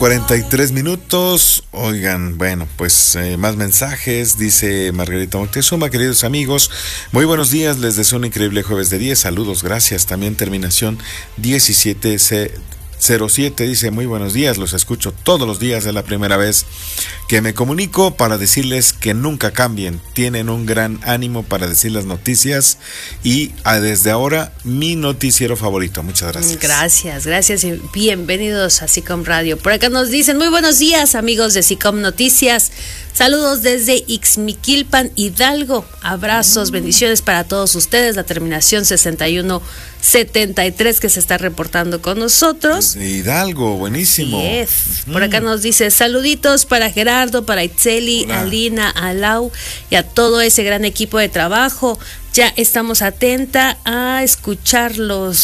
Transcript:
8:43. Oigan, bueno, pues más mensajes. Dice Margarita Moctezuma: queridos amigos, muy buenos días, les deseo un increíble jueves de 10. Saludos, gracias. También terminación 1707 dice: muy buenos días, los escucho todos los días, es la primera vez que me comunico para decirles que nunca cambien, tienen un gran ánimo para decir las noticias y desde ahora mi noticiero favorito. Muchas gracias. Gracias y bienvenidos a SICOM Radio. Por acá nos dicen: muy buenos días, amigos de SICOM Noticias, saludos desde Ixmiquilpan, Hidalgo, abrazos, bendiciones para todos ustedes. La terminación 6173 que se está reportando con nosotros. Hidalgo, buenísimo. Por acá nos dice: saluditos para Gerardo, para Itzeli, Alina, Alau y a todo ese gran equipo de trabajo. Ya estamos atenta a escucharlos.